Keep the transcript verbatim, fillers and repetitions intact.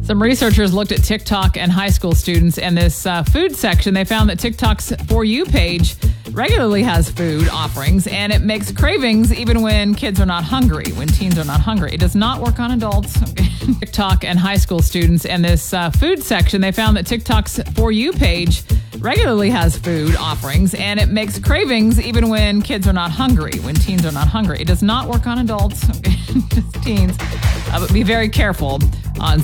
Some researchers looked at TikTok and high school students, and this uh, food section, they found that TikTok's For You page regularly has food offerings, and it makes cravings even when kids are not hungry, when teens are not hungry. It does not work on adults. TikTok and high school students, and this uh, food section, they found that TikTok's For You page regularly has food offerings, and it makes cravings even when kids are not hungry, when teens are not hungry. It does not work on adults, just teens. Uh, but be very careful on